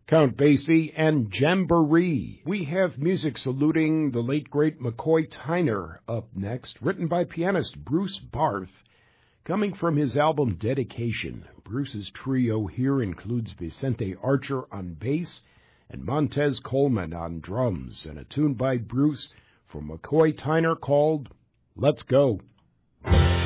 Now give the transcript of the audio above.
Count Basie and Jamboree. We have music saluting the late, great McCoy Tyner up next, written by pianist Bruce Barth. Coming from his album Dedication, Bruce's trio here includes Vicente Archer on bass and Montez Coleman on drums, and a tune by Bruce from McCoy Tyner called Let's Go.